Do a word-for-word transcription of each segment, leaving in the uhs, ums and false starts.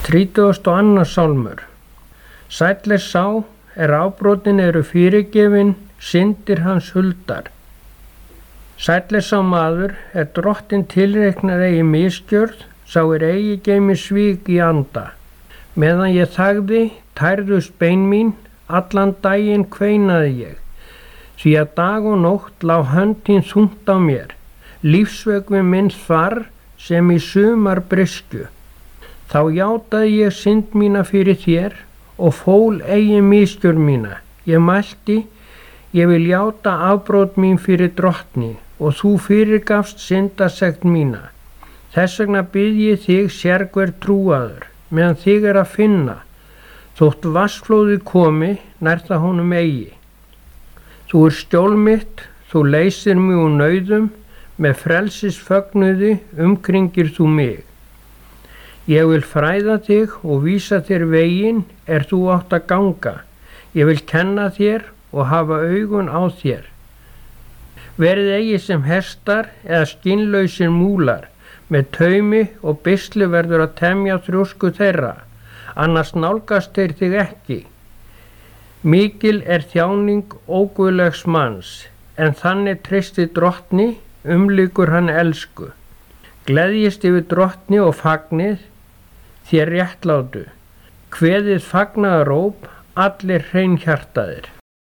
þrítugasti og annar sálmur. Sæll er sá er afbrotin eru fyrirgefin, syndir hans huldar. Sæll er sá maður er drottin tilreiknar eigi misgjörð, sá er eigi geymi svik í anda. Meðan ég þagði, tærðust bein mín, allan daginn kveinaði ég. Því að dag og nótt lá hönd þín þungt á mér, lífsvöggvi minn þvarr sem í sumar bryskju. Þá játaði ég synd mína fyrir þér og fól eigi misgjörð mína. Ég mælti, ég vil játa afbrot mín fyrir drottni og þú fyrirgafst syndasekt mína. Þess vegna bið ég þig sérhver trúaður, meðan þig er að finna. Þótt vatnsflóðið komi, nær það honum eigi. Þú er skjól mitt, þú leysir mig úr nauðum, með frelsisfögnuði umkringir þú mig. Ég vil fræða þig og vísa þér veginn er þú átt að ganga. Ég vil kenna þér og hafa augun á þér. Verið eigi sem hestar eða skinnlausir múlar, með taumi og beisli verður að temja þrjósku þeirra, annars nálgast þeir þig ekki. Mikil er þjáning óguðlegs manns, en þannig treysti drottni, umlykur hann elsku. Gleðjist yfir drottni og fagnið, þér réttlátu. Kveðið fagnaðaróp, allir hreinhjartaðir.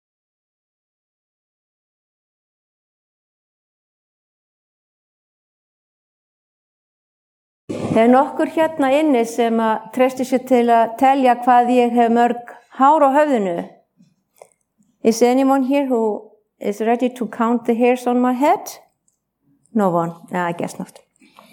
Það er nokkur hérna inni sem að treysti sér til að telja hvað ég hef mörg hár á höfðinu. Is anyone here who is ready to count the hairs on my head? No one. Yeah, I guess not.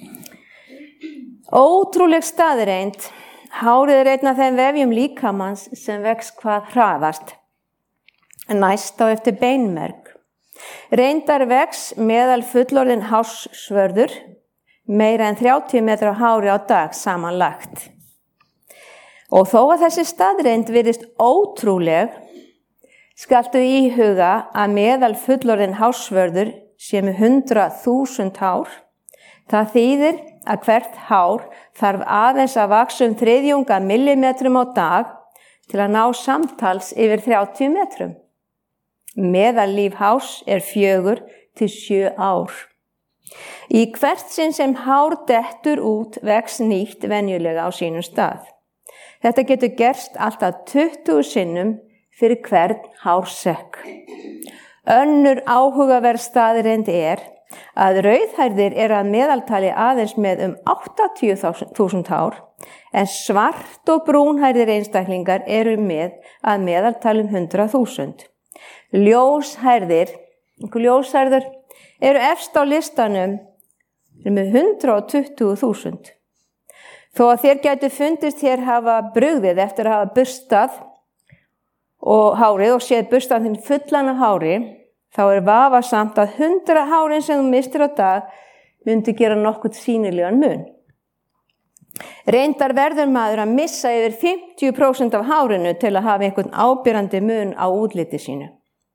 Ótrúleg staðreynd. Hárið er einn af þeim vefjum líkamans sem vex hvað hraðast. Næst á eftir beinmerg. Reyndar vex meðal fullorðin hárssvörður meira en þrjátíu metra hári á dag samanlagt. Og þó að þessi staðreynd virðist ótrúleg, skaltu íhuga að meðal fullorðin hárssvörður sé með hundrað þúsund hár. Það þýðir að hvert hár þarf aðeins að vaxa um þriðjunga millimetrum á dag til að ná samtals yfir þrjátíu metrum. Meðallíf hárs er fjögur til sjö ár. Í hvert sinn sem hár dettur út vex nýtt venjulega á sínum stað. Þetta getur gerst alltaf tuttugu sinnum fyrir hvern hársekk. Önnur áhugaverð staðreynd er að rauðhærðir eru að meðaltali aðeins með um áttatíu þúsund hár, en svart og brúnhærðir einstaklingar eru með að meðaltali um hundrað þúsund. Ljóshærðir, ljóshærður eru efst á listanum með hundrað tuttugu þúsund. Þó að þér gætu fundist hér hafa brugðið eftir að hafa burstað og hárið og séð burstað þinn fullan af hári, þá er vafasamt að hundrað hárin sem þú mistir á dag myndi gera nokkuð sýnilegan mun. Reyndar verður maður að missa yfir fimmtíu prósent af hárinu til að hafa einhvern áberandi mun á útliti sínu.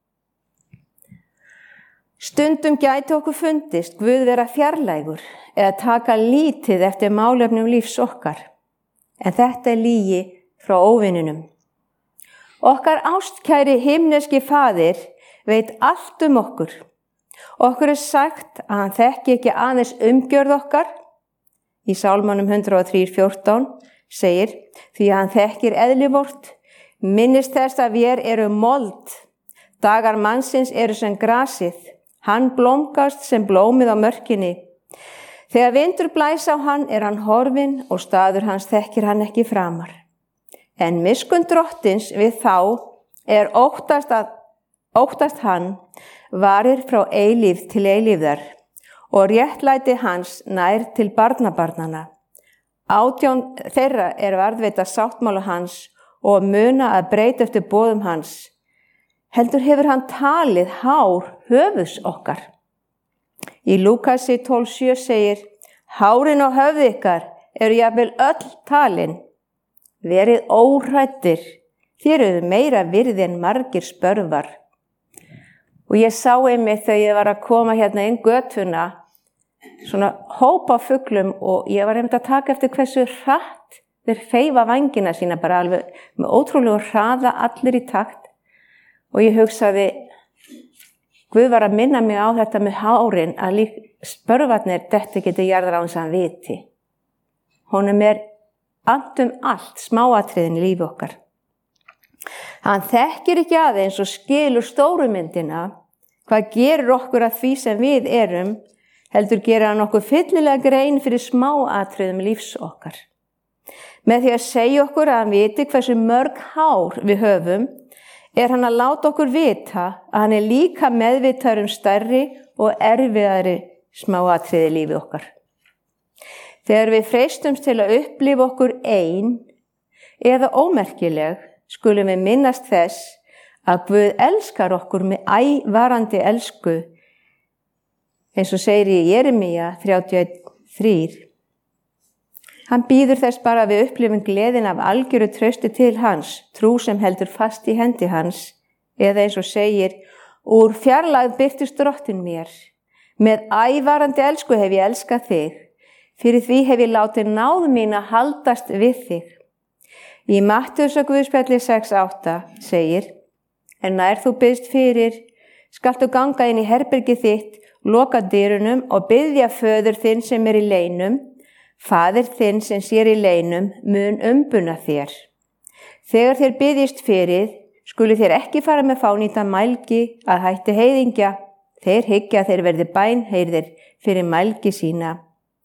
Stundum gæti okkur fundist Guð vera fjarlægur eða taka lítið eftir málefnum lífs okkar. En þetta er lygi frá óvininum. Okkar ástkæri himneski faðir veit allt um okkur. Okkur er sagt að hann þekki ekki aðeins umgjörð okkar. Í Sálmanum hundrað og þrjú fjórtán segir, því að hann þekkir eðli vort, minnist þess að vér eru mold, dagar mannsins eru sem grasið. Hann blómgast sem blómið á mörkinni. Þegar vindur blæs á hann er hann horfinn og staður hans þekkir hann ekki framar. En miskunn drottins við þá er óttast, að, óttast hann varir frá eilífð til eilífðar og réttlæti hans nær til barnabarnana. Átján þeirra er varðveita sáttmála hans og muna að breyta eftir boðum hans. Heldur hefur hann talið hár höfuðs okkar. Í Lúkasi tólf sjö segir, hárin á höfði ykkar eru jafnvel öll talin. Verið óhræddir, þér eru meira virði en margir spörvar. Og ég sá einmitt þegar ég var að koma hérna inn götuna, svona hópa fuglum og ég var einmitt að taka eftir hversu hratt þeir hreyfa vængina sína bara alveg með ótrúlegu hraða, allir í takt. Og ég hugsaði, Guð var að minna mig á þetta með hárin, að lík spörvarnir þetta getur jarðar á hans að viti. Honum er annt um allt, smáatriðin í lífi okkar. Hann þekkir ekki aðeins og skilur stóru myndina, hvað gerir okkur að því sem við erum, heldur gerir hann okkur fyllilega grein fyrir smáatriðum lífs okkar. Með því að segja okkur að hann viti hversu mörg hár við höfum, er hann að láta okkur vita að hann er líka meðvitaður um stærri og erfiðari smáatriði lífi okkar. Þegar við freistumst til að upplifa okkur ein eða ómerkileg, skulum við minnast þess að Guð elskar okkur með ævarandi elsku, eins og segir í Jeremía þrjátíu og einn þrír. Hann býður þess bara að við upplifum gleðin af algjöru trausti til hans, trú sem heldur fast í hendi hans, eða eins og segir, úr fjarlægð birtist drottinn mér. Með ævarandi elsku hef ég elskað þig, fyrir því hef ég látið náð mín að haldast við þig. Í Mattheusar Guðspjalli sex átta segir, en nær þú biðst fyrir, skaltu ganga inn í herbergið þitt, loka dyrunum og biðja föður þinn sem er í leinum, faðir þinn sem sér í leinum mun umbuna þér. Þegar þér biðjist fyrir, skulu þér ekki fara með fánýta mælgi að hætti heiðingja, þeir hyggja þeir verði bænheyrðir fyrir mælgi sína.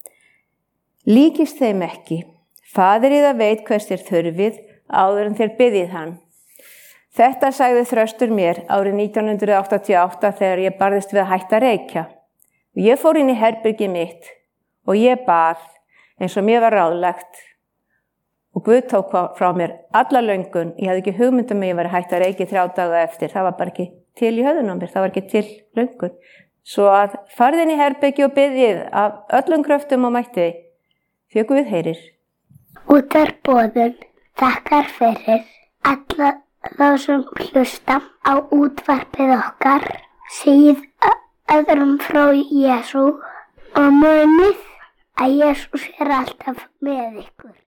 Líkist þeim ekki, faðir yða veit hvers þér þurfið áður en þér biðjið hann. Þetta sagði Þröstur mér árið nítján hundruð áttatíu og átta þegar ég barðist við að hætta að reykja. Ég fór inn í herbergið mitt og ég bað eins og mér var ráðlagt og Guð tók frá mér alla löngun. Ég hafði ekki hugmyndum að ég var að hætta að reykja þrjá daga eftir. Það var bara ekki til í höfðun á mér, það var ekki til löngun. Svo að farið inn í herbergið og biðjið af öllum kröftum og mætti, því að Guð heyrir. Útvarpsboðun þakkar fyrir alla þá sem hlusta á útvarpið okkar, segið öðrum frá Jesú og munið að Jesús er alltaf með ykkur.